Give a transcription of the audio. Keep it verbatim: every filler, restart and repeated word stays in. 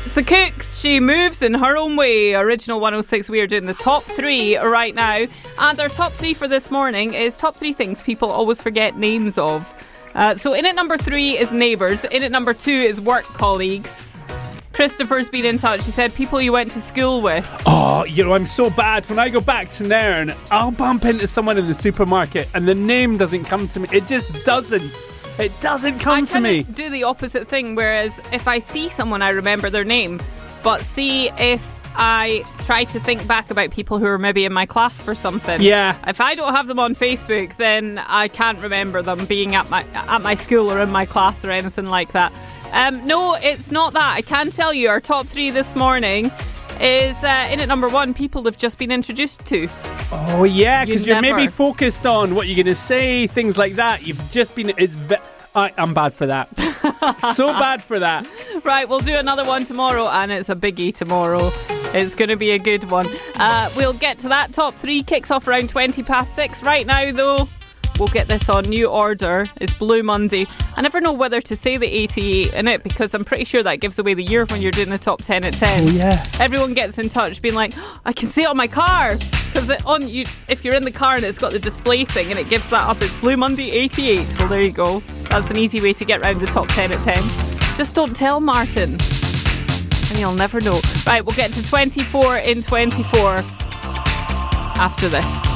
It's the Cooks. She moves in her own way. Original one oh six. We are doing the top three right now. And our top three for this morning is top three things people always forget names of. Uh, so in at number three is neighbours. In at number two is work colleagues. Christopher's been in touch. He said people you went to school with. Oh, you know, I'm so bad. When I go back to Nairn, I'll bump into someone in the supermarket and the name doesn't come to me. It just doesn't. It doesn't come I to me. I do the opposite thing, whereas if I see someone, I remember their name. But see, if I try to think back about people who are maybe in my class for something. Yeah. If I don't have them on Facebook, then I can't remember them being at my at my school or in my class or anything like that. Um, no, it's not that. I can tell you our top three this morning is uh, in at number one, people have just been introduced to. Oh, yeah, because You you're never- maybe focused on what you're going to say, things like that. You've just been... It's ve- I, I'm bad for that. So bad for that. Right, we'll do another one tomorrow, and it's a biggie tomorrow. It's going to be a good one. Uh, we'll get to that. Top three kicks off around twenty past six. Right now, though, we'll get this on New Order. It's Blue Monday. I never know whether to say the eighty-eight in it, because I'm pretty sure that gives away the year when you're doing the top ten at ten. Oh, yeah. Everyone gets in touch being like, oh, I can see it on my car. Because on you, if you're in the car and it's got the display thing and it gives that up, it's Blue Monday eighty-eight. Well, there you go. That's an easy way to get round the top ten at ten. Just don't tell Martin, and you'll never know. Right, we'll get to twenty-four in twenty-four after this.